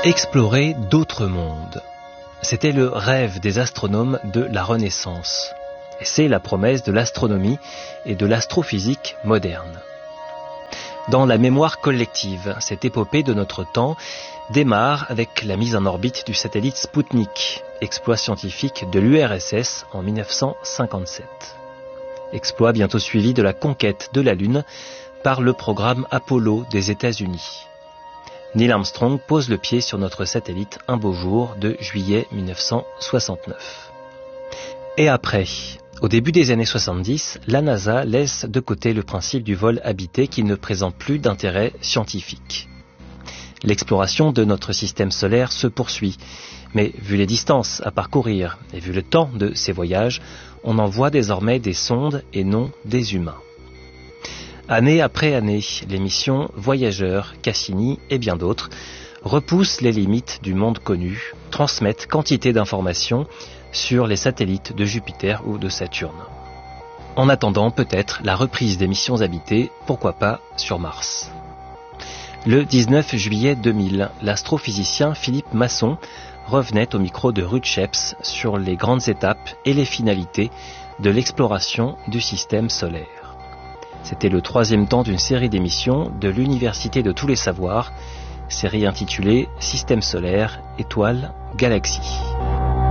Explorer d'autres mondes. C'était le rêve des astronomes de la Renaissance. Et c'est la promesse de l'astronomie et de l'astrophysique moderne. Dans la mémoire collective, cette épopée de notre temps démarre avec la mise en orbite du satellite Spoutnik, exploit scientifique de l'URSS en 1957. Exploit bientôt suivi de la conquête de la Lune par le programme Apollo des États-Unis. Neil Armstrong pose le pied sur notre satellite un beau jour de juillet 1969. Et après, au début des années 70, la NASA laisse de côté le principe du vol habité qui ne présente plus d'intérêt scientifique. L'exploration de notre système solaire se poursuit, mais vu les distances à parcourir et vu le temps de ces voyages, on envoie désormais des sondes et non des humains. Année après année, les missions Voyageur, Cassini et bien d'autres repoussent les limites du monde connu, transmettent quantité d'informations sur les satellites de Jupiter ou de Saturne. En attendant peut-être la reprise des missions habitées, pourquoi pas sur Mars. Le 19 juillet 2000, l'astrophysicien Philippe Masson revenait au micro de Ruud Scheps sur les grandes étapes et les finalités de l'exploration du système solaire. C'était le 3e temps d'une série d'émissions de l'Université de tous les savoirs, série intitulée Système solaire, étoiles, galaxies.